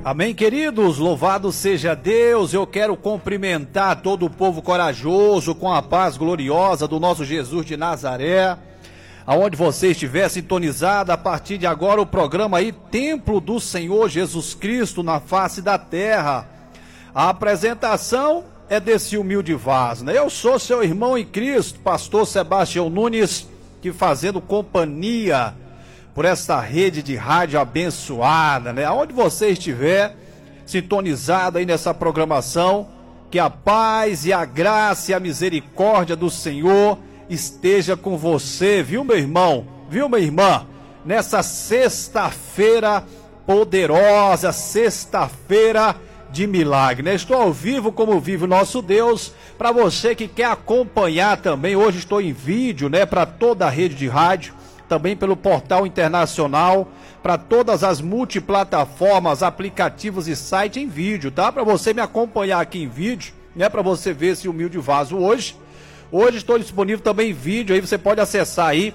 Amém, queridos, louvado seja Deus. Eu quero cumprimentar todo o povo corajoso com a paz gloriosa do nosso Jesus de Nazaré. Aonde você estiver sintonizado, a partir de agora o programa aí, Templo do Senhor Jesus Cristo na face da terra. A apresentação é desse humilde vaso, né? Eu sou seu irmão em Cristo, pastor Sebastião Nunes, que fazendo companhia por esta rede de rádio abençoada, né? Aonde você estiver sintonizado aí nessa programação, que a paz e a graça e a misericórdia do Senhor esteja com você, viu, meu irmão? Viu, minha irmã? Nessa sexta-feira poderosa, sexta-feira de milagre, né? Estou ao vivo como vive o nosso Deus. Para você que quer acompanhar também, hoje estou em vídeo, né? Para toda a rede de rádio, também pelo portal internacional, para todas as multiplataformas, aplicativos e site em vídeo, tá? Para você me acompanhar aqui em vídeo, né? Para você ver esse humilde vaso hoje. Hoje estou disponível também em vídeo, aí você pode acessar aí,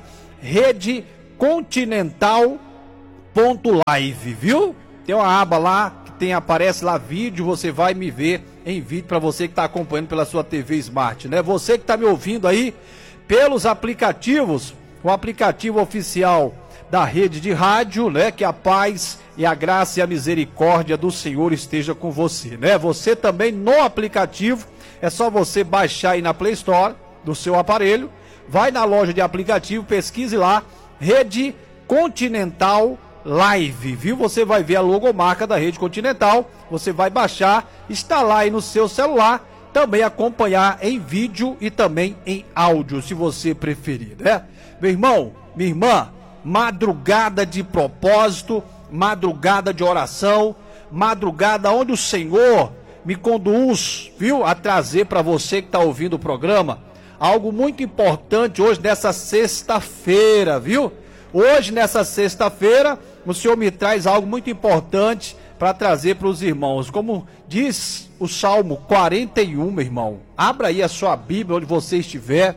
redecontinental.live, viu? Tem uma aba lá, que aparece lá vídeo, você vai me ver em vídeo para você que está acompanhando pela sua TV Smart, né? Você que está me ouvindo aí pelos aplicativos, o aplicativo oficial da rede de rádio, né? Que a paz e a graça e a misericórdia do Senhor esteja com você, né? Você também no aplicativo, é só você baixar aí na Play Store do seu aparelho, vai na loja de aplicativo, pesquise lá, Rede Continental Live, viu? Você vai ver a logomarca da Rede Continental, você vai baixar, instalar aí no seu celular, também acompanhar em vídeo e também em áudio, se você preferir, né? Meu irmão, minha irmã, madrugada de propósito, madrugada de oração, madrugada onde o Senhor me conduz, viu, a trazer para você que está ouvindo o programa, algo muito importante hoje nessa sexta-feira, viu? Hoje, nessa sexta-feira, o Senhor me traz algo muito importante para trazer para os irmãos. Como diz o Salmo 41, meu irmão, abra aí a sua Bíblia onde você estiver.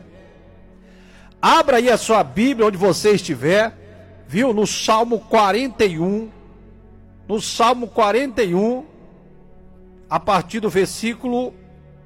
Abra aí a sua Bíblia onde você estiver, viu? No Salmo 41, no Salmo 41, a partir do versículo,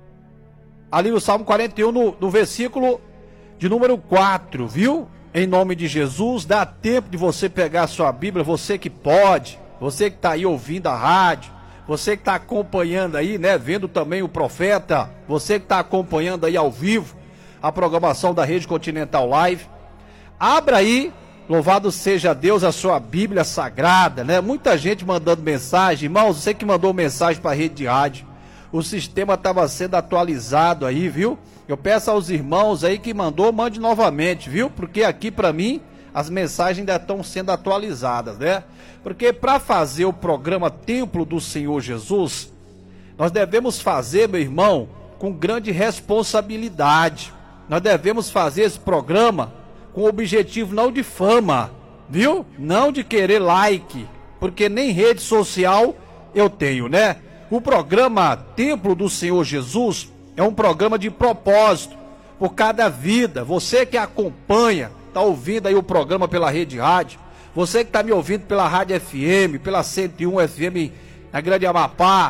ali no Salmo 41, no versículo de número 4, viu? Em nome de Jesus, dá tempo de você pegar a sua Bíblia, você que pode, você que está aí ouvindo a rádio, você que está acompanhando aí, né, vendo também o profeta, você que está acompanhando aí ao vivo a programação da Rede Continental Live, abra aí, louvado seja Deus, a sua Bíblia Sagrada, né? Muita gente mandando mensagem, irmãos, você que mandou mensagem para a rede de rádio, o sistema estava sendo atualizado aí, viu? Eu peço aos irmãos aí que mandou, mande novamente, viu? Porque aqui para mim as mensagens ainda estão sendo atualizadas, né? Porque para fazer o programa Templo do Senhor Jesus, nós devemos fazer, meu irmão, com grande responsabilidade. Nós devemos fazer esse programa com o objetivo não de fama, viu? Não de querer like, porque nem rede social eu tenho, né? O programa Templo do Senhor Jesus é um programa de propósito por cada vida. Você que acompanha, está ouvindo aí o programa pela rede rádio, você que está me ouvindo pela rádio FM, pela 101 FM na Grande Amapá,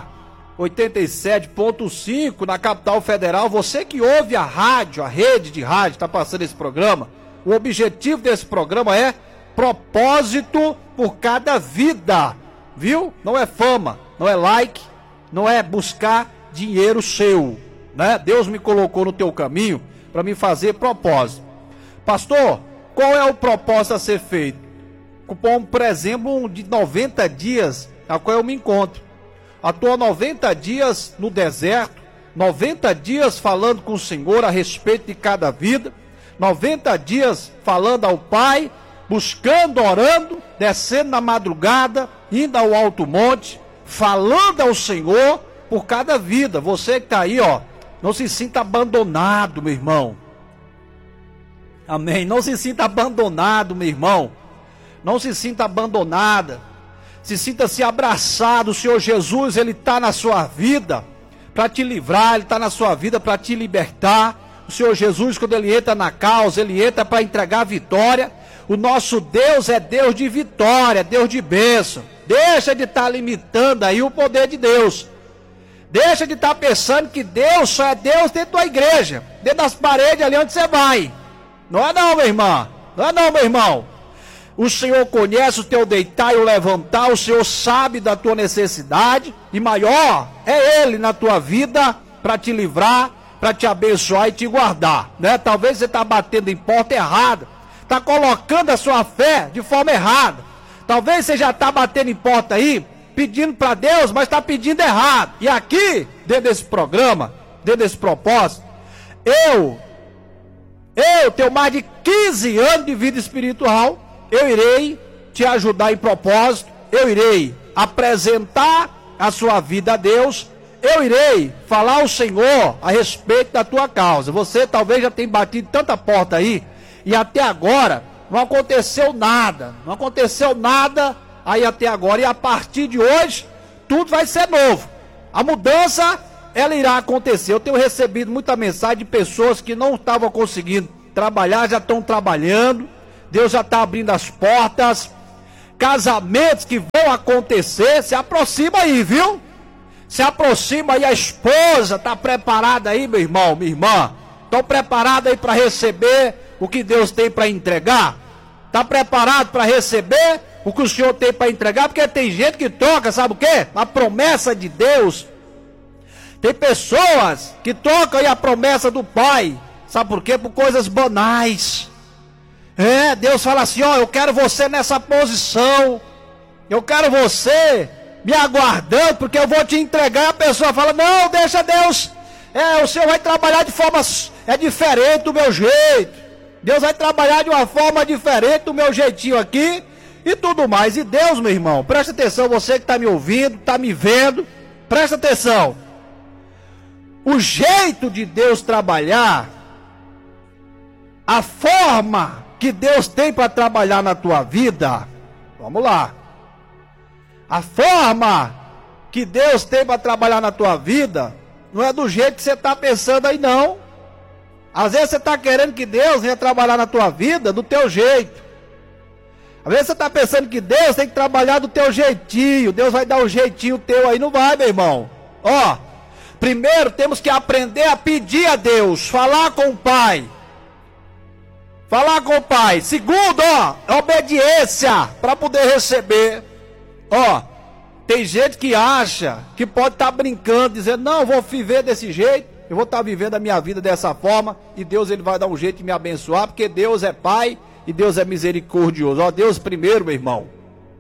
87.5 na Capital Federal, você que ouve a rádio, a rede de rádio, está passando esse programa, o objetivo desse programa é propósito por cada vida, viu? Não é fama, não é like, não é buscar dinheiro seu, né? Deus me colocou no teu caminho para me fazer propósito. Pastor, qual é o propósito a ser feito? Como, por exemplo, um de 90 dias, a qual eu me encontro. Estou 90 dias no deserto, 90 dias falando com o Senhor a respeito de cada vida, 90 dias falando ao Pai, buscando, orando, descendo na madrugada, indo ao alto monte, falando ao Senhor por cada vida. Você que está aí, ó, não se sinta abandonado, meu irmão. Amém. Não se sinta abandonado, meu irmão. Não se sinta abandonada. Se sinta-se abraçado. O Senhor Jesus, Ele está na sua vida para te livrar, Ele está na sua vida para te libertar. O Senhor Jesus, quando Ele entra na causa, Ele entra para entregar a vitória. O nosso Deus é Deus de vitória, Deus de bênção. Deixa de estar limitando aí o poder de Deus. Deixa de estar pensando que Deus só é Deus dentro da igreja, dentro das paredes ali onde você vai. Não é não, minha irmã. Não é não, meu irmão. O Senhor conhece o teu deitar e o levantar. O Senhor sabe da tua necessidade. E maior é Ele na tua vida para te livrar, para te abençoar e te guardar, né? Talvez você está batendo em porta errada, está colocando a sua fé de forma errada. Talvez você já está batendo em porta aí, pedindo para Deus, mas está pedindo errado. E aqui, dentro desse programa, dentro desse propósito, eu tenho mais de 15 anos de vida espiritual. Eu irei te ajudar em propósito, eu irei apresentar a sua vida a Deus, eu irei falar ao Senhor a respeito da tua causa. Você talvez já tenha batido tanta porta aí, e até agora não aconteceu nada aí até agora, e a partir de hoje, tudo vai ser novo. A mudança, ela irá acontecer. Eu tenho recebido muita mensagem de pessoas que não estavam conseguindo trabalhar, já estão trabalhando. Deus já está abrindo as portas. Casamentos que vão acontecer, se aproxima aí, viu? Se aproxima aí, a esposa está preparada aí, meu irmão, minha irmã. Estão preparados aí para receber o que Deus tem para entregar? Está preparado para receber o que o Senhor tem para entregar? Porque tem gente que toca, sabe o quê? A promessa de Deus. Tem pessoas que tocam aí a promessa do Pai. Sabe por quê? Por coisas banais. Deus fala assim, ó, eu quero você nessa posição, eu quero você me aguardando, porque eu vou te entregar. E a pessoa fala, não, deixa Deus, o Senhor vai trabalhar de forma diferente do meu jeito, Deus vai trabalhar de uma forma diferente do meu jeitinho aqui, e tudo mais. E Deus, meu irmão, presta atenção, você que está me ouvindo, está me vendo, presta atenção, o jeito de Deus trabalhar, a forma que Deus tem para trabalhar na tua vida, vamos lá, a forma que Deus tem para trabalhar na tua vida, não é do jeito que você está pensando aí não. Às vezes você está querendo que Deus venha trabalhar na tua vida do teu jeito. Às vezes você está pensando que Deus tem que trabalhar do teu jeitinho, Deus vai dar um jeitinho teu aí, não vai, meu irmão. Ó, primeiro temos que aprender a pedir a Deus, falar com o Pai. Falar com o Pai. Segundo, obediência para poder receber. Tem gente que acha que pode estar brincando, dizendo, não, eu vou viver desse jeito, eu vou estar vivendo a minha vida dessa forma, e Deus ele vai dar um jeito de me abençoar, porque Deus é Pai e Deus é misericordioso. Deus primeiro, meu irmão.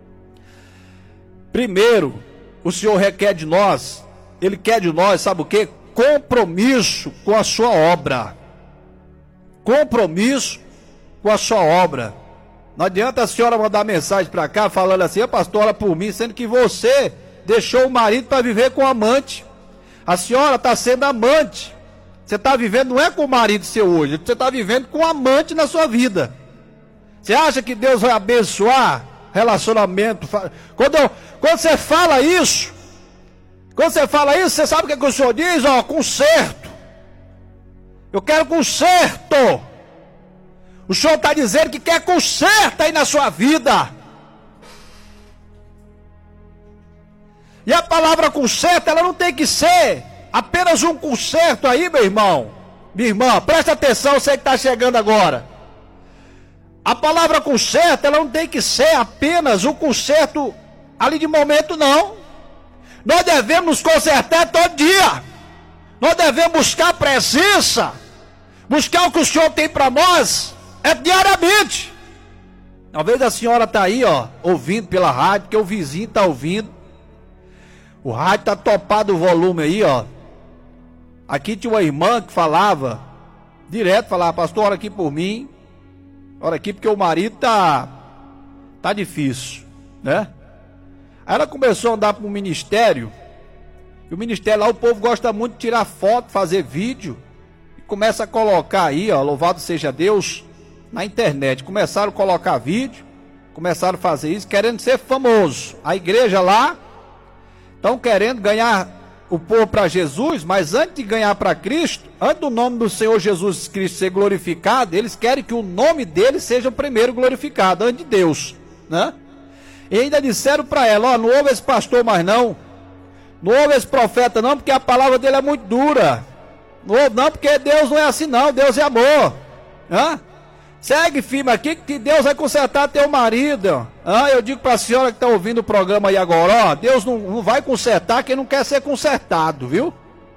Primeiro, o Senhor requer de nós, Ele quer de nós, sabe o quê? Compromisso com a sua obra. Compromisso com a sua obra. Não adianta a senhora mandar mensagem para cá falando assim, pastor, ora por mim, sendo que você deixou o marido para viver com o amante. A senhora está sendo amante. Você está vivendo, não é com o marido seu hoje, você está vivendo com o amante na sua vida. Você acha que Deus vai abençoar relacionamento? Quando você fala isso, você sabe o que o Senhor diz? Conserto. Eu quero conserto. O Senhor está dizendo que quer conserto aí na sua vida. E a palavra conserto, ela não tem que ser apenas um conserto aí, meu irmão. Minha irmã, presta atenção, você que está chegando agora. A palavra conserto, ela não tem que ser apenas um conserto ali de momento, não. Nós devemos nos consertar todo dia. Nós devemos buscar a presença, buscar o que o Senhor tem para nós. Diariamente. Talvez a senhora está aí, ouvindo pela rádio, porque o vizinho está ouvindo. O rádio está topado o volume aí, Aqui tinha uma irmã que falava, pastor, ora aqui por mim. Ora aqui porque o marido tá difícil, né? Aí ela começou a andar para o ministério. E o ministério lá, o povo gosta muito de tirar foto, fazer vídeo. E começa a colocar aí, louvado seja Deus, na internet. Começaram a colocar vídeo, começaram a fazer isso, querendo ser famoso. A igreja lá, estão querendo ganhar o povo para Jesus, mas antes de ganhar para Cristo, antes do nome do Senhor Jesus Cristo ser glorificado, eles querem que o nome dele seja o primeiro glorificado, antes de Deus, né? E ainda disseram para ela, ó, não ouve esse pastor mais não ouve esse profeta não, porque a palavra dele é muito dura, não ouve não, porque Deus não é assim não, Deus é amor, né? Segue firme aqui que Deus vai consertar teu marido. Eu digo para a senhora que está ouvindo o programa aí agora, ó, Deus não vai consertar quem não quer ser consertado, viu?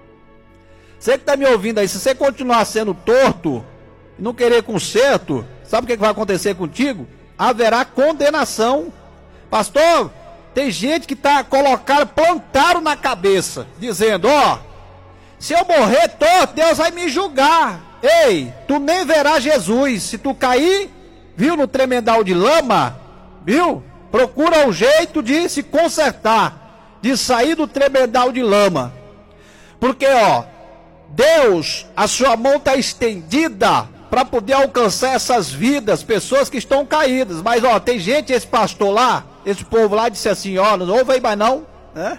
Você que está me ouvindo aí, se você continuar sendo torto e não querer conserto, sabe o que vai acontecer contigo? Haverá condenação. Pastor, tem gente que está colocando, plantaram na cabeça, dizendo, ó, se eu morrer torto, Deus vai me julgar. Ei, tu nem verás Jesus. Se tu cair, viu, no tremedal de lama, viu? Procura um jeito de se consertar, de sair do tremedal de lama. Porque, ó, Deus, a sua mão está estendida para poder alcançar essas vidas, pessoas que estão caídas. Mas, ó, tem gente, esse pastor lá, esse povo lá disse assim, ó, não ouve aí mais não, né?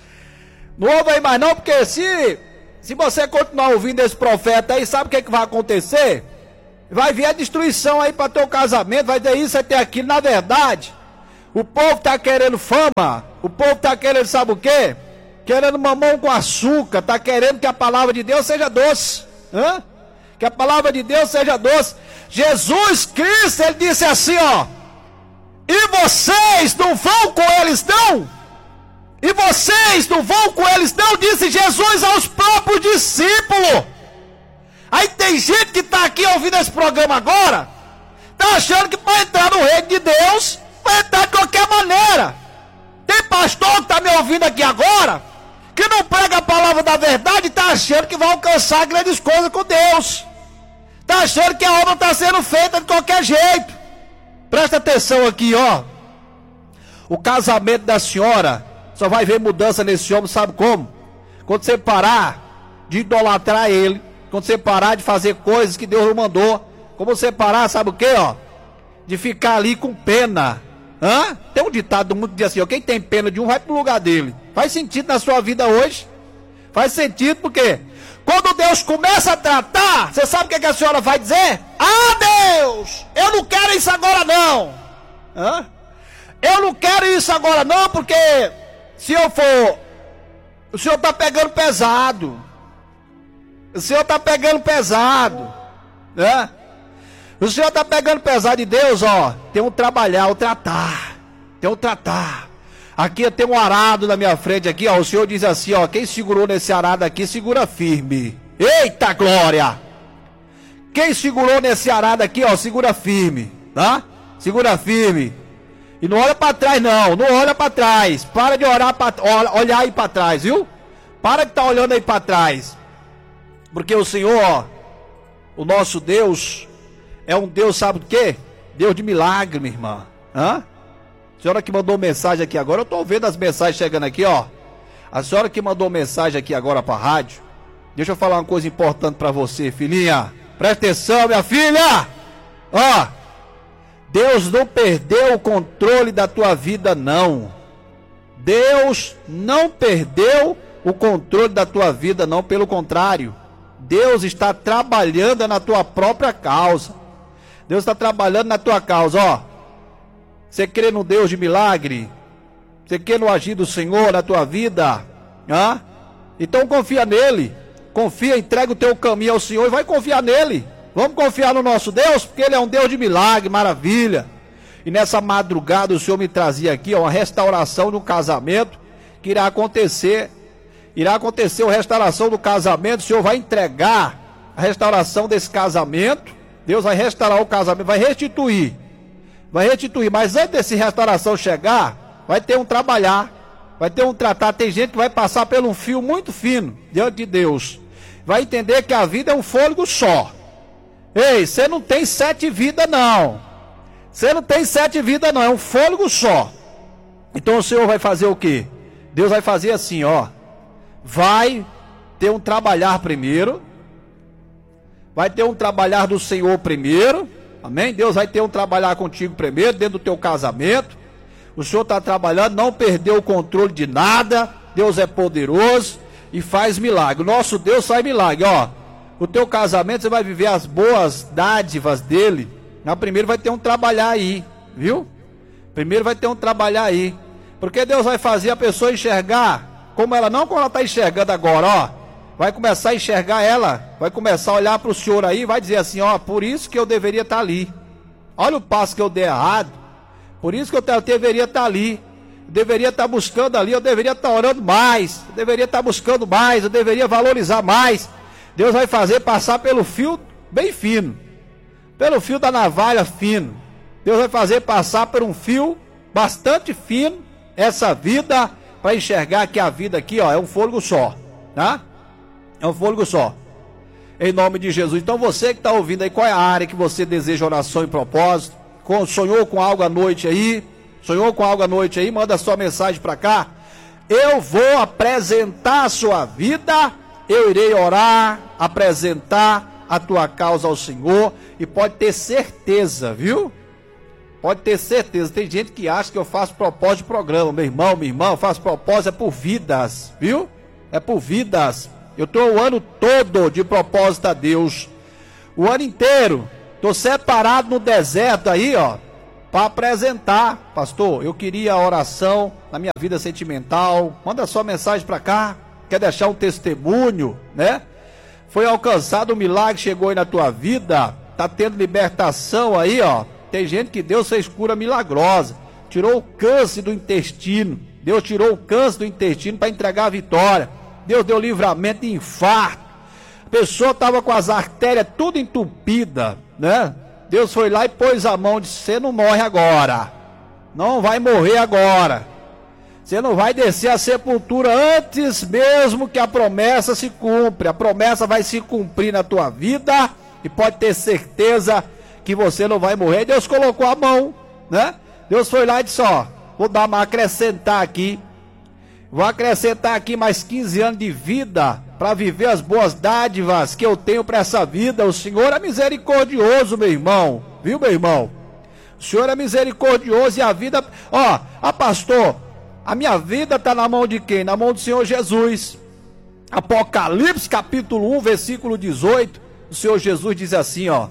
Não ouve aí mais não, porque se você continuar ouvindo esse profeta aí, sabe o que vai acontecer? Vai vir a destruição aí para teu casamento, vai ter isso, vai ter aquilo. Na verdade, o povo está querendo fama, o povo está querendo, sabe o quê? Querendo mamão com açúcar, está querendo que a palavra de Deus seja doce, que a palavra de Deus seja doce. Jesus Cristo, ele disse assim, ó, e vocês não vão com eles não? E vocês não vão com eles não, disse Jesus aos próprios discípulos. Aí tem gente que está aqui ouvindo esse programa agora, está achando que para entrar no reino de Deus, vai entrar de qualquer maneira. Tem pastor que está me ouvindo aqui agora, que não prega a palavra da verdade e está achando que vai alcançar grandes coisas com Deus. Está achando que a obra está sendo feita de qualquer jeito. Presta atenção aqui, ó. O casamento da senhora só vai ver mudança nesse homem, sabe como? Quando você parar de idolatrar ele, quando você parar de fazer coisas que Deus não mandou, quando você parar, sabe o que, ó? De ficar ali com pena. Tem um ditado do mundo que diz assim, ó, quem tem pena de um vai pro lugar dele. Faz sentido na sua vida hoje? Faz sentido porque quando Deus começa a tratar, você sabe o que a senhora vai dizer? Ah, Deus, eu não quero isso agora não. Eu não quero isso agora não, porque se eu for, o senhor está pegando pesado. O senhor está pegando pesado, né? O senhor está pegando pesado de Deus, ó. Tem um trabalhar, um tratar. Tem um tratar. Aqui tem um arado na minha frente aqui, ó. O senhor diz assim, ó. Quem segurou nesse arado aqui, segura firme. Eita glória! Quem segurou nesse arado aqui, ó, segura firme, tá? Segura firme. E não olha para trás não, não olha para trás. Para de olhar aí para trás, viu? Para de estar olhando aí para trás. Porque o Senhor, ó, o nosso Deus, é um Deus, sabe do quê? Deus de milagre, minha irmã. A senhora que mandou mensagem aqui agora, eu estou vendo as mensagens chegando aqui, ó. A senhora que mandou mensagem aqui agora para a rádio, deixa eu falar uma coisa importante para você, filhinha. Presta atenção, minha filha. Ó. Deus não perdeu o controle da tua vida, não. Deus não perdeu o controle da tua vida, não. Pelo contrário, Deus está trabalhando na tua própria causa. Deus está trabalhando na tua causa, ó. Você crê no Deus de milagre? Você crê no agir do Senhor na tua vida? Então confia nele. Confia, entrega o teu caminho ao Senhor e vai confiar nele. Vamos confiar no nosso Deus, porque Ele é um Deus de milagre, maravilha. E nessa madrugada o Senhor me trazia aqui, ó, uma restauração do casamento que irá acontecer. Irá acontecer a restauração do casamento. O Senhor vai entregar a restauração desse casamento. Deus vai restaurar o casamento, vai restituir. Vai restituir, mas antes dessa restauração chegar, vai ter um trabalhar, vai ter um tratar. Tem gente que vai passar por um fio muito fino diante de Deus. Vai entender que a vida é um fôlego só. Ei, você não tem 7 vidas não. Você não tem 7 vidas não, é um fôlego só. Então o Senhor vai fazer o quê? Deus vai fazer assim, ó. Vai ter um trabalhar primeiro. Vai ter um trabalhar do Senhor primeiro. Amém? Deus vai ter um trabalhar contigo primeiro, dentro do teu casamento. O Senhor está trabalhando, não perdeu o controle de nada. Deus é poderoso. e faz milagre. O nosso Deus faz milagre, ó. O teu casamento, você vai viver as boas dádivas dele. Primeiro vai ter um trabalhar aí, viu? Primeiro vai ter um trabalhar aí. Porque Deus vai fazer a pessoa enxergar como ela, não como ela está enxergando agora, ó. Vai começar a enxergar ela, vai começar a olhar para o senhor aí, vai dizer assim, ó, por isso que eu deveria estar ali. Olha o passo que eu dei errado. Por isso que eu deveria estar ali. Eu deveria estar buscando ali, eu deveria estar orando mais. Eu deveria estar buscando mais, eu deveria valorizar mais. Deus vai fazer passar pelo fio bem fino. Pelo fio da navalha fino. Deus vai fazer passar por um fio bastante fino essa vida, para enxergar que a vida aqui, ó, é um fôlego só, tá? É um fôlego só. Em nome de Jesus. Então você que está ouvindo aí, qual é a área que você deseja oração e propósito? Sonhou com algo à noite aí? Sonhou com algo à noite aí? Manda sua mensagem para cá. Eu vou apresentar a sua vida. Eu irei orar, apresentar a tua causa ao Senhor. E pode ter certeza, viu? Pode ter certeza. Tem gente que acha que eu faço propósito de programa. Meu irmão, minha irmã, eu faço propósito é por vidas, viu? É por vidas. Eu estou o ano todo de propósito a Deus. O ano inteiro. Estou separado no deserto aí, ó. Para apresentar. Pastor, eu queria oração na minha vida sentimental. Manda sua mensagem para cá. Quer deixar um testemunho, né? Foi alcançado um milagre, chegou aí na tua vida. Tá tendo libertação aí, ó. Tem gente que Deus fez cura milagrosa. Tirou o câncer do intestino. Deus tirou o câncer do intestino para entregar a vitória. Deus deu livramento de infarto. A pessoa estava com as artérias tudo entupidas, né? Deus foi lá e pôs a mão e disse, você não morre agora. Não vai morrer agora. Você não vai descer a sepultura antes mesmo que a promessa se cumpra. A promessa vai se cumprir na tua vida. E pode ter certeza que você não vai morrer. Deus colocou a mão, né? Deus foi lá e disse, ó, vou acrescentar aqui. Vou acrescentar aqui mais 15 anos de vida para viver as boas dádivas que eu tenho para essa vida. O Senhor é misericordioso, meu irmão. Viu, meu irmão? O Senhor é misericordioso e a vida... Ó, pastor, a minha vida está na mão de quem? Na mão do Senhor Jesus. Apocalipse capítulo 1, versículo 18. O Senhor Jesus diz assim, ó.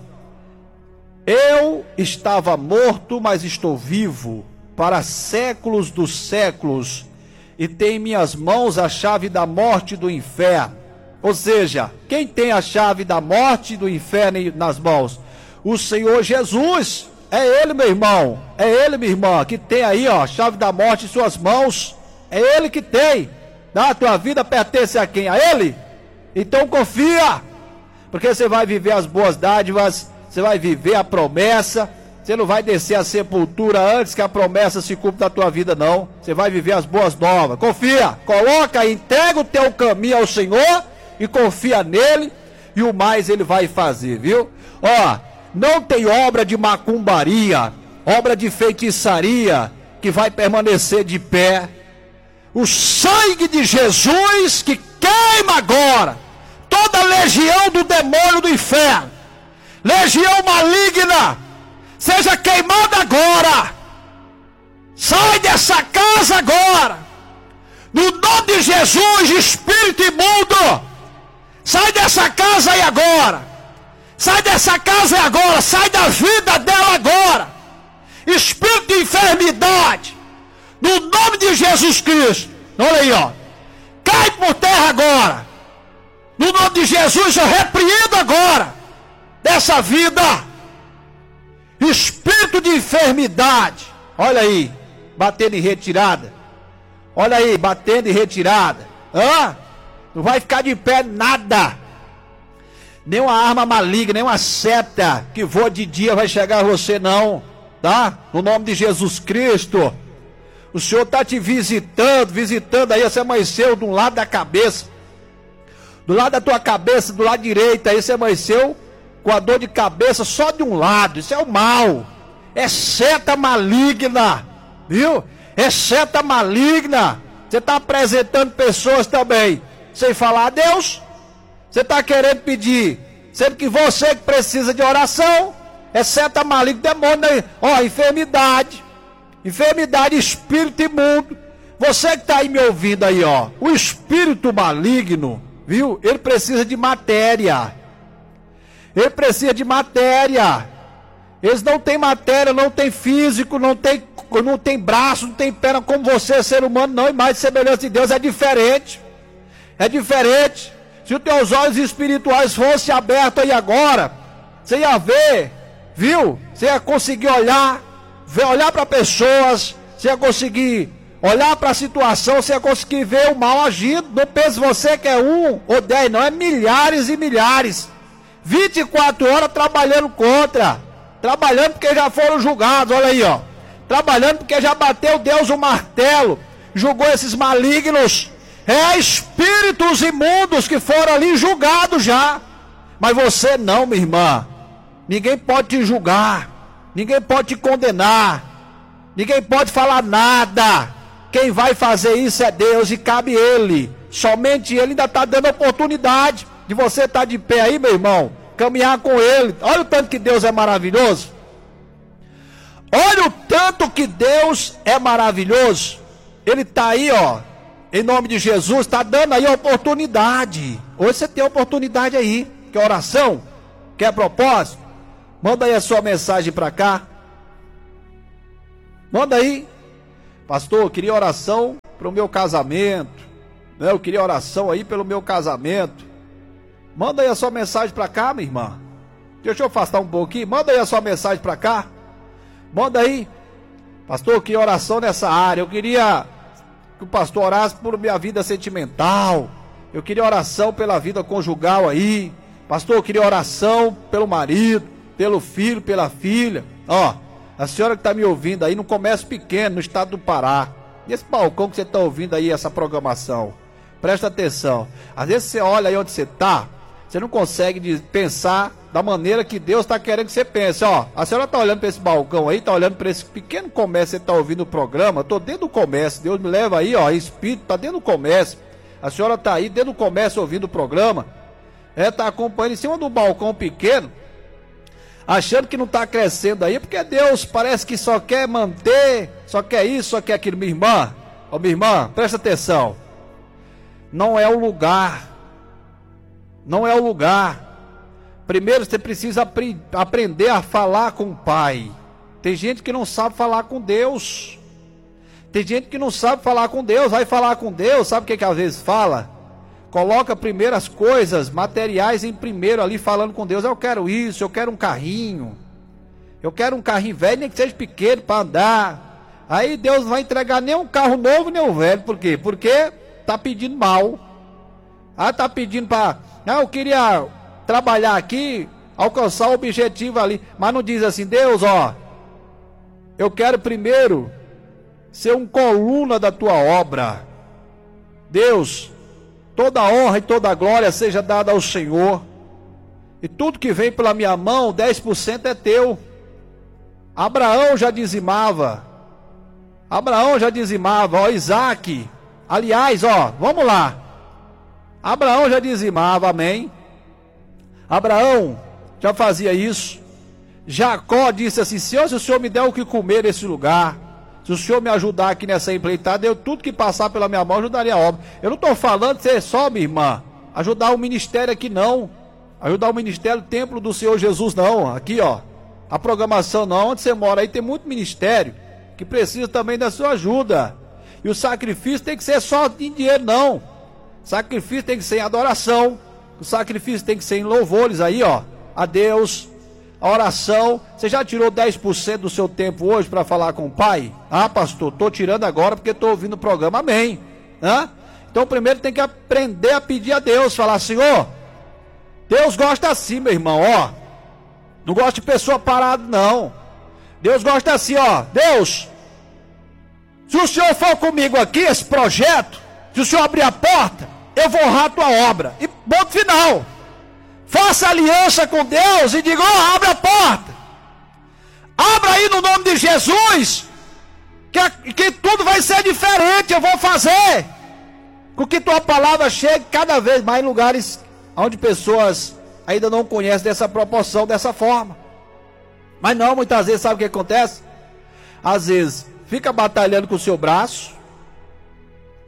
Eu estava morto, mas estou vivo para séculos dos séculos. E tem em minhas mãos a chave da morte e do inferno. Ou seja, quem tem a chave da morte e do inferno nas mãos? O Senhor Jesus. É Ele, meu irmão. É Ele, minha irmã, que tem aí, ó, a chave da morte em suas mãos. É Ele que tem. A tua vida pertence a quem? A Ele? Então confia. Porque você vai viver as boas dádivas. Você vai viver a promessa. Você não vai descer a sepultura antes que a promessa se cumpra na tua vida, não. Você vai viver as boas novas. Confia, coloca, entrega o teu caminho ao Senhor e confia nele, e o mais ele vai fazer, viu? Ó, não tem obra de macumbaria, obra de feitiçaria que vai permanecer de pé. O sangue de Jesus que queima agora toda a legião do demônio do inferno, legião maligna, seja queimada agora. Sai dessa casa agora. No nome de Jesus, espírito imundo, sai dessa casa aí agora. Sai dessa casa aí agora. Sai da vida dela agora. Espírito de enfermidade, no nome de Jesus Cristo. Olha aí, ó. Cai por terra agora. No nome de Jesus, eu repreendo agora dessa vida espírito de enfermidade. Olha aí, batendo em retirada. Olha aí, batendo em retirada. Não vai ficar de pé nada. Nenhuma arma maligna, nenhuma seta que voa de dia vai chegar a você, não. Tá? No nome de Jesus Cristo. O Senhor está te visitando aí. Você amanheceu de um lado da cabeça, do lado da tua cabeça, do lado direito. Aí você amanheceu com a dor de cabeça só de um lado. Isso é o mal. É seta maligna. Viu? É seta maligna. Você está apresentando pessoas também sem falar a Deus. Você está querendo pedir, sendo que você que precisa de oração. É seta maligna, demônio. Ó, enfermidade, espírito imundo, Você que está aí me ouvindo aí, ó, o espírito maligno, viu? Ele precisa de matéria. Ele precisa de matéria. Eles não têm matéria, não tem físico, não tem braço, não tem perna como você, ser humano, não. Imagem e semelhança de Deus é diferente. É diferente. Se os teus olhos espirituais fossem abertos aí agora, você ia ver, viu? Você ia conseguir olhar para pessoas, você ia conseguir olhar para a situação, você ia conseguir ver o mal agindo. Não pense você que é 1 ou 10, não, é milhares e milhares. 24 horas trabalhando contra, trabalhando porque já foram julgados, olha aí, ó. Trabalhando porque já bateu Deus o martelo, julgou esses malignos. É espíritos imundos que foram ali julgados já. Mas você não, minha irmã. Ninguém pode te julgar, ninguém pode te condenar, ninguém pode falar nada. Quem vai fazer isso é Deus e cabe Ele. Somente Ele ainda está dando oportunidade de você estar de pé aí, meu irmão, caminhar com Ele. Olha o tanto que Deus é maravilhoso. Olha o tanto que Deus é maravilhoso. Ele está aí, ó, em nome de Jesus, está dando aí a oportunidade. Hoje você tem a oportunidade aí. Quer oração? Quer propósito? Manda aí a sua mensagem para cá. Manda aí. Pastor, eu queria oração para o meu casamento, né? Eu queria oração aí pelo meu casamento. Manda aí a sua mensagem para cá, minha irmã. Deixa eu afastar um pouquinho. Manda aí a sua mensagem para cá. Manda aí. Pastor, eu queria oração nessa área. Eu queria que o pastor orasse por minha vida sentimental. Eu queria oração pela vida conjugal aí. Pastor, eu queria oração pelo marido, pelo filho, pela filha. Ó, a senhora que está me ouvindo aí no comércio pequeno, no estado do Pará. Nesse balcão que você está ouvindo aí essa programação. Presta atenção. Às vezes você olha aí onde você está, você não consegue pensar da maneira que Deus está querendo que você pense. Ó, a senhora está olhando para esse balcão aí, está olhando para esse pequeno comércio, você está ouvindo o programa. Estou dentro do comércio, Deus me leva aí, ó, espírito, está dentro do comércio. A senhora está aí dentro do comércio ouvindo o programa. Está acompanhando em cima do balcão pequeno, achando que não está crescendo aí, porque Deus parece que só quer manter, só quer isso, só quer aquilo. Minha irmã, ó, minha irmã, presta atenção. Não é o lugar. Não é o lugar. Primeiro você precisa aprender a falar com o Pai. Tem gente que não sabe falar com Deus. Tem gente que não sabe falar com Deus. Vai falar com Deus, sabe o que às vezes fala? Coloca primeiro as coisas materiais em primeiro ali, falando com Deus. Eu quero isso, eu quero um carrinho. Eu quero um carrinho velho, nem que seja pequeno para andar. Aí Deus não vai entregar nem um carro novo, nem um velho. Por quê? Porque está pedindo mal. Ah, está pedindo para... Ah, eu queria trabalhar aqui, alcançar o objetivo ali. Mas não diz assim, Deus, ó, eu quero primeiro ser um coluna da tua obra. Deus, toda a honra e toda a glória seja dada ao Senhor. E tudo que vem pela minha mão, 10% é teu. Abraão já dizimava. Ó, Isaac. Aliás, ó, vamos lá. Abraão já dizimava, amém. Abraão já fazia isso. Jacó disse assim, Senhor, se o Senhor me der o que comer nesse lugar, se o Senhor me ajudar aqui nessa empreitada, eu tudo que passar pela minha mão ajudaria a obra. Eu não estou falando de ser só, minha irmã, ajudar o ministério aqui não. Ajudar o ministério, o templo do Senhor Jesus não. Aqui, ó, a programação não. Onde você mora aí tem muito ministério que precisa também da sua ajuda. E o sacrifício tem que ser só em dinheiro não. O sacrifício tem que ser em adoração. O sacrifício tem que ser em louvores aí, ó, a Deus. A oração. Você já tirou 10% do seu tempo hoje para falar com o Pai? Ah, pastor, estou tirando agora porque estou ouvindo o programa, amém. Hã? Então primeiro tem que aprender a pedir a Deus, falar, Senhor, Deus gosta assim, meu irmão, ó. Não gosta de pessoa parada, não. Deus gosta assim, ó. Deus, se o Senhor for comigo aqui, esse projeto, se o Senhor abrir a porta, eu vou honrar a tua obra. E ponto final. Faça aliança com Deus e diga, ó, abre a porta. Abra aí no nome de Jesus, que tudo vai ser diferente, eu vou fazer. Com que tua palavra chegue cada vez mais em lugares onde pessoas ainda não conhecem dessa proporção, dessa forma. Mas não, muitas vezes, sabe o que acontece? Às vezes, fica batalhando com o seu braço,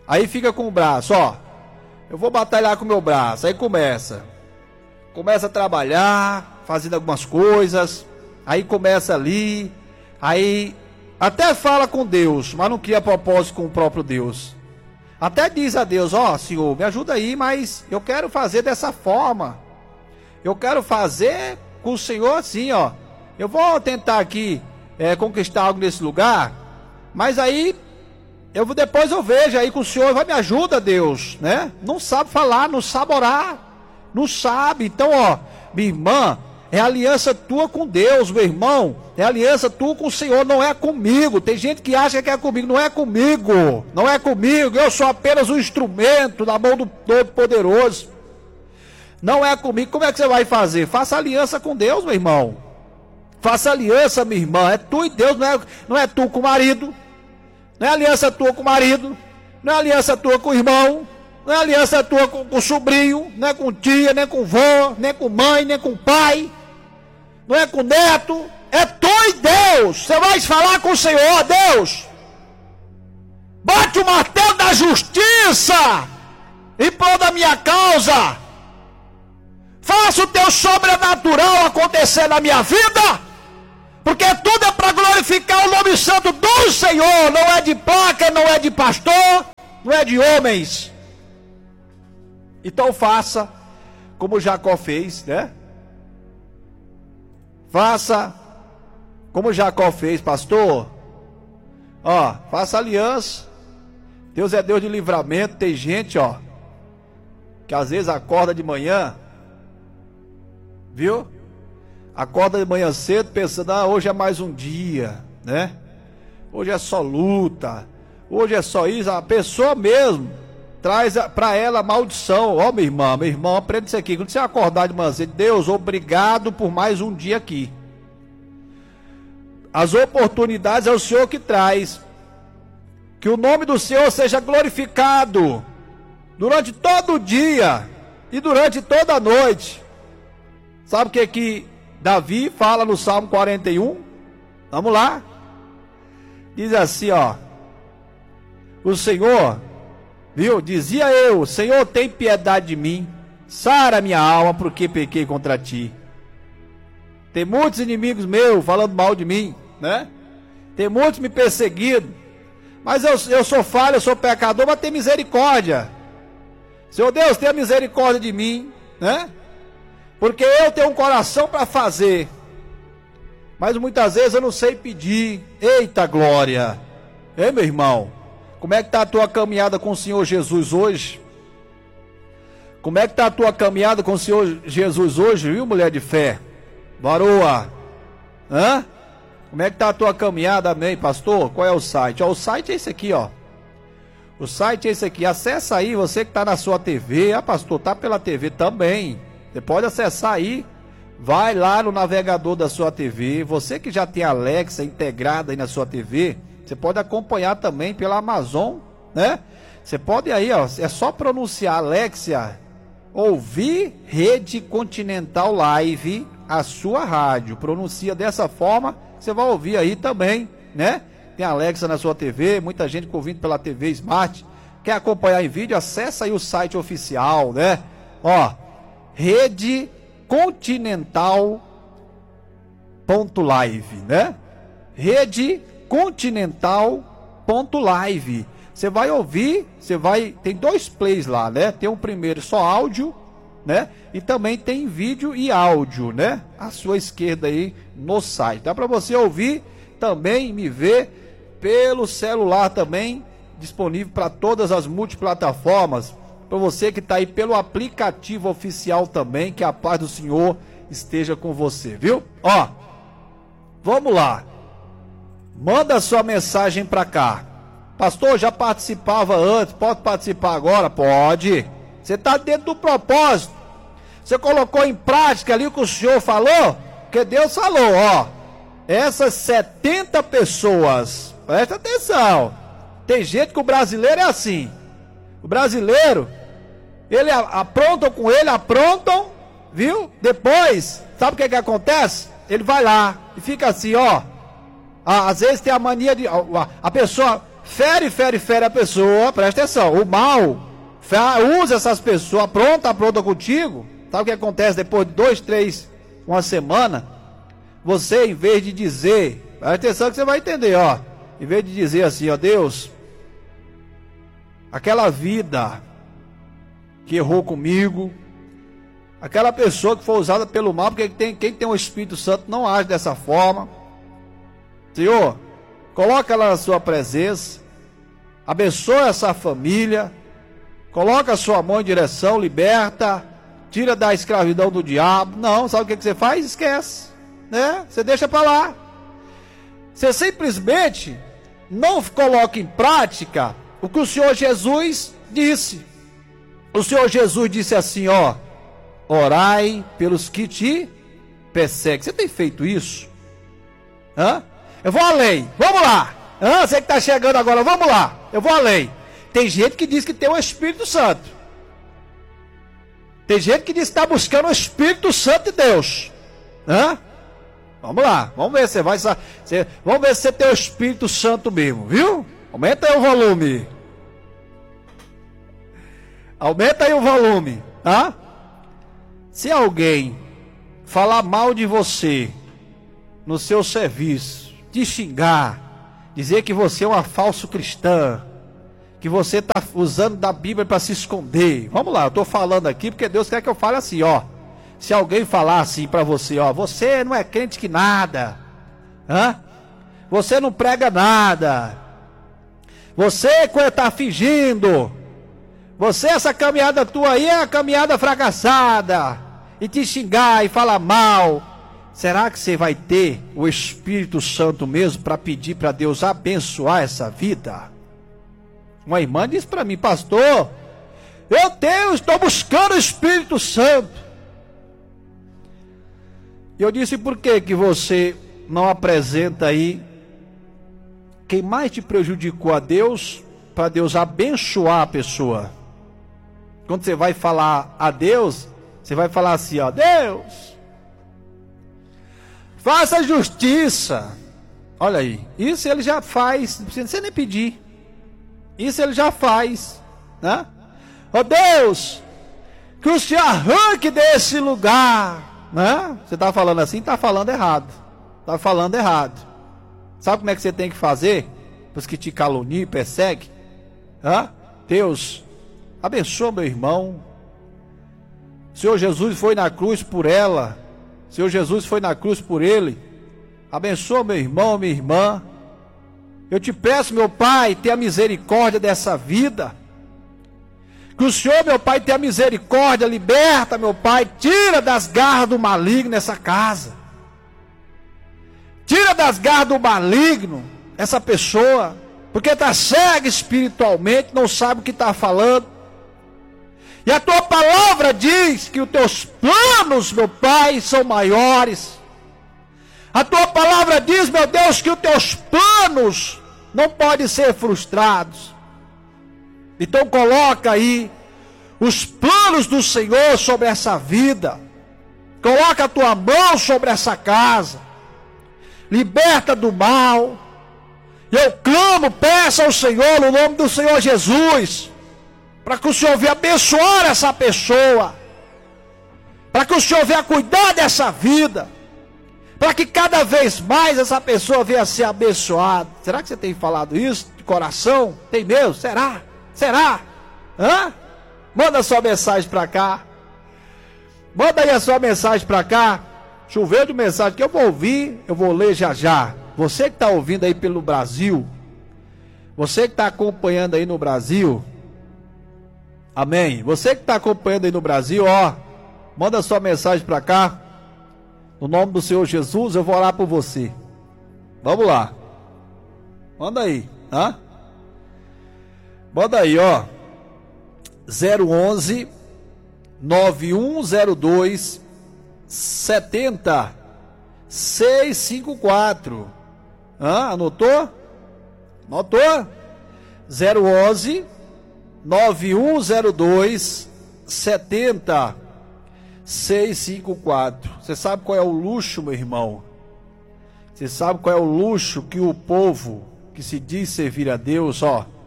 Aí fica com o braço, ó. Eu vou batalhar com o meu braço. Aí começa a trabalhar, fazendo algumas coisas. Aí começa ali. Aí até fala com Deus, mas não cria propósito com o próprio Deus. Até diz a Deus, ó, Senhor, me ajuda aí, mas eu quero fazer dessa forma. Eu quero fazer com o Senhor assim, ó. Eu vou tentar aqui conquistar algo nesse lugar, mas aí depois eu vejo aí com o Senhor, vai me ajuda, Deus, né? Não sabe falar, não sabe orar, não sabe. Então, ó, minha irmã, é aliança tua com Deus, meu irmão, é aliança tua com o Senhor, não é comigo. Tem gente que acha que é comigo, não é comigo, não é comigo. Eu sou apenas um instrumento na mão do Todo-Poderoso. Não é comigo. Como é que você vai fazer? Faça aliança com Deus, meu irmão. Faça aliança, minha irmã. É tu e Deus, não é tu com o marido. Não é aliança tua com o marido. Não é aliança tua com o irmão. Não é aliança tua com o sobrinho. Não é com tia, nem com vó, nem com mãe, nem com pai. Não é com neto. É tu e Deus. Você vai falar com o Senhor, Deus. Bate o martelo da justiça em prol da minha causa. Faça o teu sobrenatural acontecer na minha vida. Porque tudo é para glorificar o nome santo do Senhor. Não é de placa, não é de pastor, não é de homens. Então faça como Jacó fez, né? Faça como Jacó fez, pastor. Ó, faça aliança. Deus é Deus de livramento. Tem gente, ó, que às vezes acorda de manhã, viu? Acorda de manhã cedo pensando, hoje é mais um dia, né? Hoje é só luta, hoje é só isso. A pessoa mesmo traz para ela maldição. Ó, minha irmã, aprenda isso aqui. Quando você acordar de manhã cedo, Deus, obrigado por mais um dia aqui. As oportunidades é o Senhor que traz. Que o nome do Senhor seja glorificado durante todo o dia e durante toda a noite. Sabe o que Davi fala no Salmo 41? Vamos lá. Diz assim, ó. O Senhor, viu? Dizia eu, Senhor, tem piedade de mim. Sara minha alma, porque pequei contra ti. Tem muitos inimigos meus falando mal de mim, né? Tem muitos me perseguindo. Mas eu sou falho, eu sou pecador, mas tem misericórdia. Senhor Deus, tenha misericórdia de mim, né? Porque eu tenho um coração para fazer, mas muitas vezes eu não sei pedir. Eita glória! Ei, meu irmão, como é que está a tua caminhada com o Senhor Jesus hoje? Como é que está a tua caminhada com o Senhor Jesus hoje, viu, mulher de fé? Varoa! Hã? Como é que está a tua caminhada, amém, pastor? Qual é o site? Ó, o site é esse aqui, ó. O site é esse aqui. Acessa aí, você que está na sua TV. Ah, pastor, está pela TV também. Você pode acessar aí, vai lá no navegador da sua TV. Você que já tem a Alexa integrada aí na sua TV, você pode acompanhar também pela Amazon, né? Você pode aí, ó, é só pronunciar Alexa, ouvir Rede Continental Live, a sua rádio. Pronuncia dessa forma, você vai ouvir aí também, né? Tem Alexa na sua TV, muita gente ouvindo pela TV Smart. Quer acompanhar em vídeo? Acessa aí o site oficial, né? Ó, Rede Continental.live, né? Rede Continental.live. Você vai ouvir, tem 2 plays lá, né? Tem um primeiro só áudio, né? E também tem vídeo e áudio, né? À sua esquerda aí no site. Dá para você ouvir também, me ver pelo celular também, disponível para todas as multiplataformas. Para você que está aí pelo aplicativo oficial também, que a paz do Senhor esteja com você, viu? Ó, vamos lá. Manda sua mensagem para cá. Pastor, já participava antes, pode participar agora? Pode. Você está dentro do propósito. Você colocou em prática ali o que o Senhor falou? Porque Deus falou, ó. Essas 70 pessoas, presta atenção. Tem gente que o brasileiro é assim. O brasileiro, ele aprontam, viu? Depois, sabe o que acontece? Ele vai lá e fica assim, ó. Às vezes tem a mania de... A pessoa fere a pessoa, presta atenção, o mal usa essas pessoas, apronta contigo. Sabe o que acontece depois de 2, 3, uma semana? Você, em vez de dizer, presta atenção que você vai entender, ó. Em vez de dizer assim, ó, Deus, aquela vida que errou comigo, aquela pessoa que foi usada pelo mal, porque quem tem o Espírito Santo não age dessa forma. Senhor, coloca ela na sua presença, abençoa essa família, coloca a sua mão em direção, liberta, tira da escravidão do diabo. Não, sabe o que você faz? Esquece, né? Você deixa para lá. Você simplesmente não coloca em prática o que o Senhor Jesus disse. O Senhor Jesus disse assim, ó: orai pelos que te perseguem. Você tem feito isso? Hã? Eu vou além, vamos lá. Você que está chegando agora, vamos lá. Eu vou além. Tem gente que diz que tem o Espírito Santo. Tem gente que diz que está buscando o Espírito Santo de Deus. Vamos lá, vamos ver se vamos ver se você tem o Espírito Santo mesmo, viu? Aumenta aí o volume. Aumenta aí o volume, tá? Se alguém falar mal de você no seu serviço, te xingar, dizer que você é uma falso cristã, que você está usando da Bíblia para se esconder. Vamos lá, eu estou falando aqui porque Deus quer que eu fale assim, ó. Se alguém falar assim para você, ó, você não é crente que nada, você não prega nada, você está fingindo, essa caminhada tua aí é uma caminhada fracassada, e te xingar e falar mal, será que você vai ter o Espírito Santo mesmo para pedir para Deus abençoar essa vida? Uma irmã disse para mim, pastor, estou buscando o Espírito Santo. E eu disse, por que você não apresenta aí quem mais te prejudicou a Deus, para Deus abençoar a pessoa? Quando você vai falar a Deus, você vai falar assim, ó, Deus, faça justiça. Olha aí, isso ele já faz, não precisa nem pedir. Isso ele já faz, né? Ó Deus, que o Senhor arranque desse lugar, né? Você está falando assim, está falando errado. Está falando errado. Sabe como é que você tem que fazer? Para os que te caluniam e perseguem? Deus, abençoa meu irmão. O Senhor Jesus foi na cruz por ela. O Senhor Jesus foi na cruz por ele. Abençoa meu irmão, minha irmã. Eu te peço, meu Pai, tenha misericórdia dessa vida. Que o Senhor, meu Pai, tenha misericórdia, liberta, meu Pai, tira das garras do maligno essa casa. Tira das garras do maligno essa pessoa, porque está cega espiritualmente, não sabe o que está falando. E a tua palavra diz que os teus planos, meu Pai, são maiores. A tua palavra diz, meu Deus, que os teus planos não podem ser frustrados. Então coloca aí os planos do Senhor sobre essa vida. Coloca a tua mão sobre essa casa. Liberta do mal. Eu clamo, peço ao Senhor, no nome do Senhor Jesus, para que o Senhor venha abençoar essa pessoa, para que o Senhor venha cuidar dessa vida, para que cada vez mais essa pessoa venha ser abençoada. Será que você tem falado isso de coração? Tem mesmo? Será? Será? Manda sua mensagem para cá. Manda aí a sua mensagem para cá. Choveu de mensagem que eu vou ouvir, eu vou ler já já. Você que está ouvindo aí pelo Brasil, você que está acompanhando aí no Brasil, amém? Você que está acompanhando aí no Brasil, ó, manda sua mensagem para cá. No nome do Senhor Jesus, eu vou orar por você. Vamos lá. Manda aí, Manda aí, ó. 011 9102 70 654. Anotou? Anotou? 011 9102 70 654. Você sabe qual é o luxo, meu irmão? Você sabe qual é o luxo que o povo que se diz servir a Deus,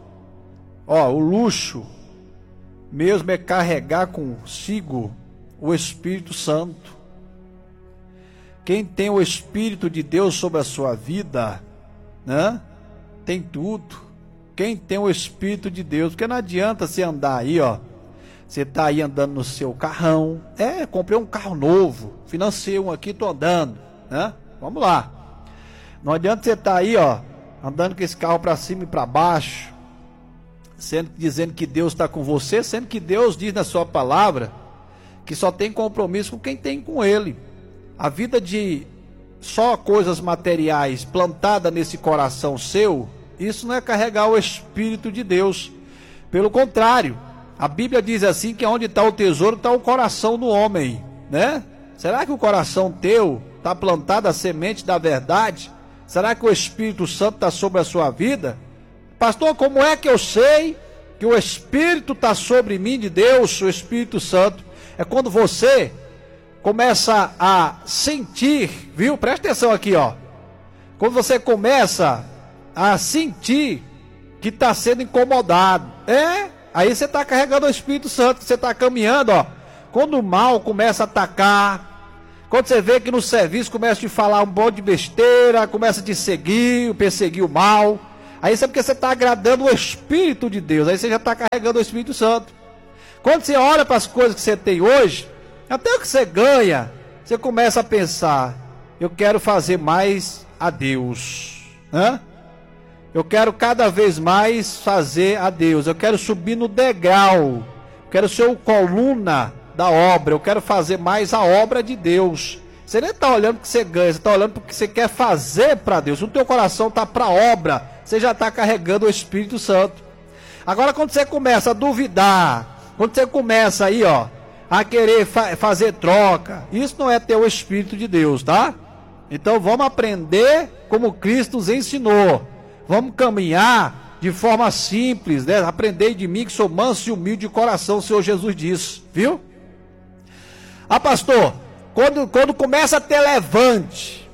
o luxo mesmo é carregar consigo o Espírito Santo. Quem tem o Espírito de Deus sobre a sua vida, né, tem tudo. Quem tem o Espírito de Deus, porque não adianta você andar aí, você tá aí andando no seu carrão, comprei um carro novo, financei um aqui, tô andando, né, vamos lá. Não adianta você estar aí, andando com esse carro para cima e para baixo, dizendo que Deus está com você, sendo que Deus diz na sua palavra que só tem compromisso com quem tem com Ele. A vida de só coisas materiais plantada nesse coração seu, isso não é carregar o Espírito de Deus. Pelo contrário, a Bíblia diz assim que onde está o tesouro está o coração do homem, né? Será que o coração teu está plantada a semente da verdade? Será que o Espírito Santo está sobre a sua vida? Pastor, como é que eu sei que o Espírito está sobre mim de Deus, o Espírito Santo? É quando você começa a sentir, viu? Presta atenção aqui, Quando você começa a sentir que está sendo incomodado, aí você está carregando o Espírito Santo, você está caminhando, Quando o mal começa a atacar, quando você vê que no serviço começa a te falar um monte de besteira, começa a te perseguir o mal, aí isso é porque você está agradando o Espírito de Deus, aí você já está carregando o Espírito Santo. Quando você olha para as coisas que você tem hoje, até o que você ganha, você começa a pensar, eu quero fazer mais a Deus, eu quero cada vez mais fazer a Deus, eu quero subir no degrau, quero ser o coluna da obra, eu quero fazer mais a obra de Deus. Você nem está olhando para o que você ganha, você está olhando para o que você quer fazer para Deus. O teu coração está para a obra, você já está carregando o Espírito Santo. Agora quando você começa a duvidar, quando você começa aí a querer fazer troca, isso não é ter o Espírito de Deus, tá? Então vamos aprender como Cristo nos ensinou, vamos caminhar de forma simples, né? Aprendei de mim que sou manso e humilde de coração, o Senhor Jesus disse, viu? Pastor, quando começa a ter levante,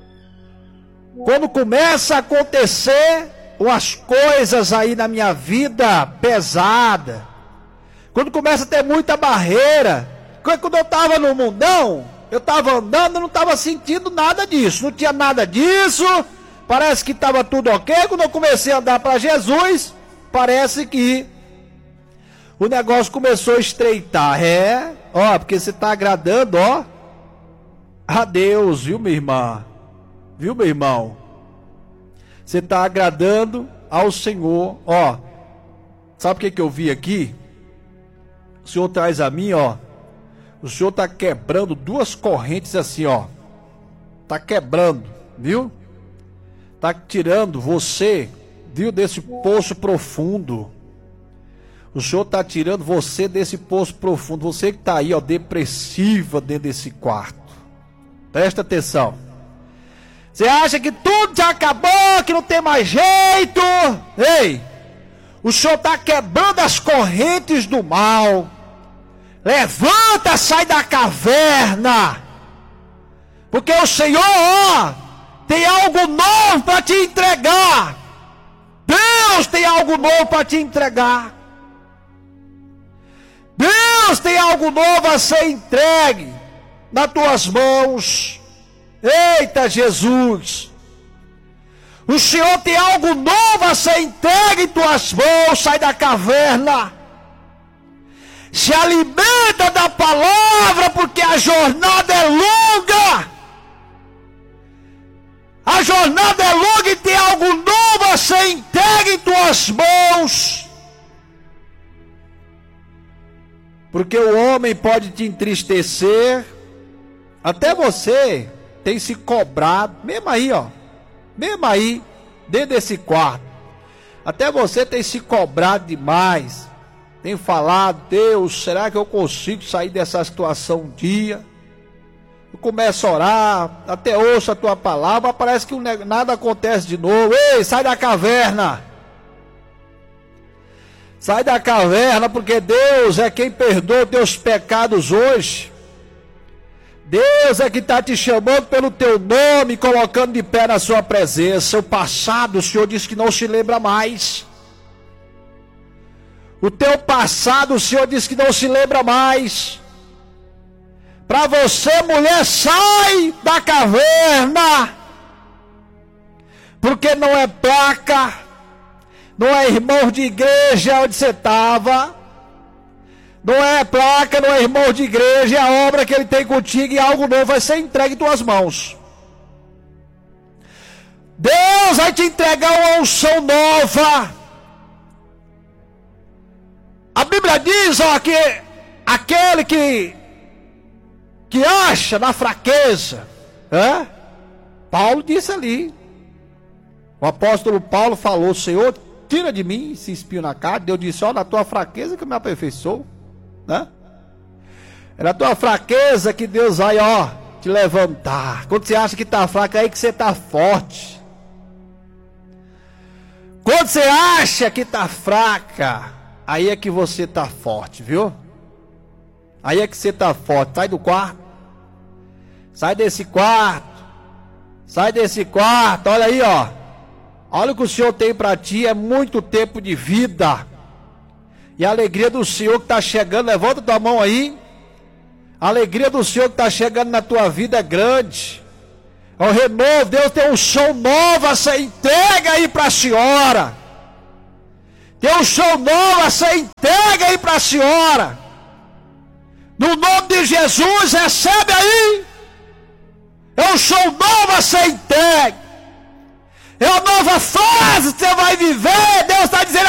quando começa a acontecer umas coisas aí na minha vida pesada, quando começa a ter muita barreira, quando eu estava no mundão, eu estava andando, eu não estava sentindo nada disso, não tinha nada disso, parece que estava tudo ok. Quando eu comecei a andar para Jesus, parece que o negócio começou a estreitar, porque você está agradando, a Deus, viu, minha irmã, viu, meu irmão, você está agradando ao Senhor, sabe o que eu vi aqui? O Senhor traz a mim, o Senhor está quebrando duas correntes assim, está quebrando, viu? Está tirando você, viu, desse poço profundo. O Senhor está tirando você desse poço profundo. Você que está aí, depressiva dentro desse quarto. Presta atenção. Você acha que tudo já acabou, que não tem mais jeito? Ei, o Senhor está quebrando as correntes do mal. Levanta, sai da caverna. Porque o Senhor, tem algo novo para te entregar. Deus tem algo novo para te entregar. Deus tem algo novo a ser entregue nas tuas mãos. Eita Jesus, o Senhor tem algo novo a ser entregue em tuas mãos. Sai da caverna, se alimenta da palavra, porque a jornada é longa. A jornada é longa e tem algo novo a ser entregue em tuas mãos. Porque o homem pode te entristecer, até você tem se cobrado, mesmo aí, dentro desse quarto, até você tem se cobrado demais, tem falado, Deus, será que eu consigo sair dessa situação um dia? Eu começo a orar, até ouço a tua palavra, parece que nada acontece de novo. Ei, sai da caverna! Sai da caverna, porque Deus é quem perdoa teus pecados hoje. Deus é que está te chamando pelo teu nome, colocando de pé na sua presença. O passado, o Senhor diz que não se lembra mais. O teu passado, o Senhor diz que não se lembra mais. Para você, mulher, sai da caverna. Porque não é placa, não é irmão de igreja onde você estava. Não é placa, não é irmão de igreja, é a obra que ele tem contigo e algo novo vai ser entregue em tuas mãos. Deus vai te entregar uma unção nova. A Bíblia diz, ó, que aquele que acha na fraqueza, Paulo disse ali. O apóstolo Paulo falou: Senhor, tira de mim esse espinho na carne. Deus disse: ó, na tua fraqueza que eu me aperfeiçoo. É na tua fraqueza que Deus vai, ó, te levantar. Quando você acha que está fraco, é aí que você está forte. Quando você acha que está fraca, aí é que você está forte, viu? Aí é que você está forte. Sai do quarto. Sai desse quarto. Sai desse quarto. Olha aí, ó. Olha o que o Senhor tem para ti. É muito tempo de vida. E a alegria do Senhor que está chegando, levanta tua mão aí. A alegria do Senhor que está chegando na tua vida é grande. É o renovo. Deus tem um show novo a ser entregue aí para a senhora. Tem um show novo a ser entregue aí para a senhora. No nome de Jesus, recebe aí. É um show novo a ser entregue. É uma nova fase que você vai viver. Deus está dizendo: